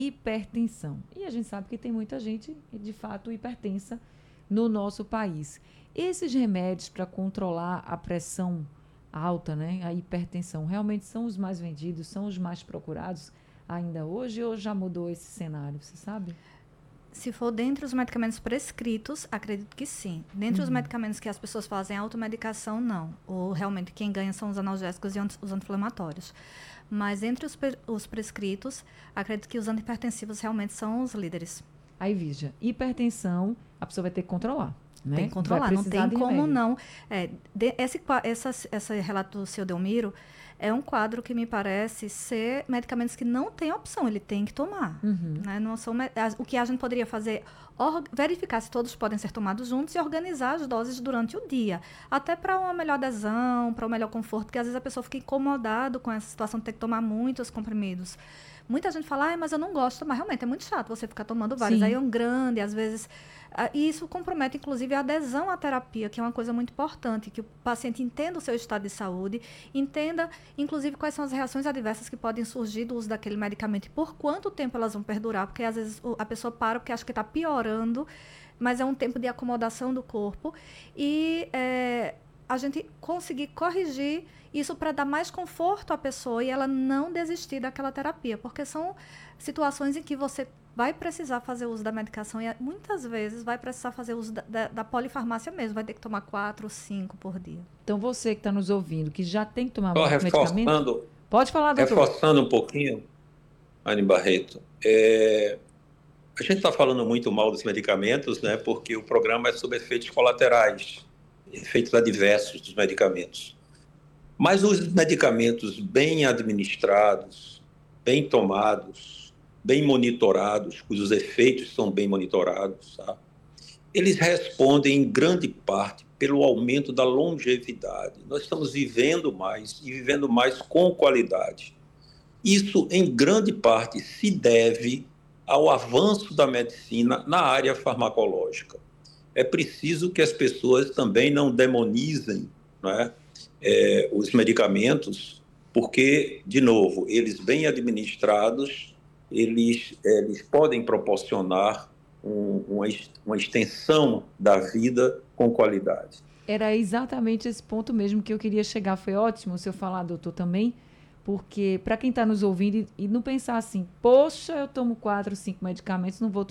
hipertensão. E a gente sabe que tem muita gente, de fato, hipertensa no nosso país. Esses remédios para controlar a pressão alta, né, a hipertensão, realmente são os mais vendidos, são os mais procurados ainda hoje ou já mudou esse cenário, você sabe? Se for dentre os medicamentos prescritos, acredito que sim. Dentre os medicamentos que as pessoas fazem automedicação, não. Ou realmente quem ganha são os analgésicos e os anti-inflamatórios. Mas entre os prescritos, acredito que os antihipertensivos realmente são os líderes. Aí, veja, hipertensão, a pessoa vai ter que controlar, Tem né? que Vai controlar, não precisar tem de como remédio. não. Esse relato do seu Delmiro é um quadro que me parece ser medicamentos que não tem opção, ele tem que tomar. Né? Não são, o que a gente poderia fazer, verificar se todos podem ser tomados juntos e organizar as doses durante o dia. Até para uma melhor adesão, para um melhor conforto, porque às vezes a pessoa fica incomodada com essa situação de ter que tomar muitos comprimidos. Muita gente fala, mas eu não gosto, mas realmente é muito chato você ficar tomando vários. Aí Sim. é um grande, às vezes. E isso compromete, inclusive, a adesão à terapia, que é uma coisa muito importante, que o paciente entenda o seu estado de saúde, entenda, inclusive, quais são as reações adversas que podem surgir do uso daquele medicamento e por quanto tempo elas vão perdurar, porque às vezes a pessoa para porque acha que está piorando, mas é um tempo de acomodação do corpo. E a gente conseguir corrigir isso para dar mais conforto à pessoa e ela não desistir daquela terapia, porque são situações em que você vai precisar fazer uso da medicação e muitas vezes vai precisar fazer uso da polifarmácia mesmo, vai ter que tomar 4 ou 5 por dia. Então, você que está nos ouvindo, que já tem que tomar Só muito medicamento, reforçando, pode falar, doutor. reforçando um pouquinho, Anne Barreto, a gente está falando muito mal dos medicamentos, né, porque o programa é sobre efeitos colaterais, efeitos adversos dos medicamentos. Mas os medicamentos bem administrados, bem tomados, bem monitorados, cujos efeitos são bem monitorados, tá? Eles respondem em grande parte pelo aumento da longevidade. Nós estamos vivendo mais e vivendo mais com qualidade. Isso, em grande parte, se deve ao avanço da medicina na área farmacológica. É preciso que as pessoas também não demonizem, né, os medicamentos, porque, de novo, eles bem administrados, eles podem proporcionar uma extensão da vida com qualidade. Era exatamente esse ponto mesmo que eu queria chegar. Foi ótimo o senhor falar, doutor, também, porque para quem está nos ouvindo e não pensar assim, poxa, eu tomo 4, 5 medicamentos, não vou tomar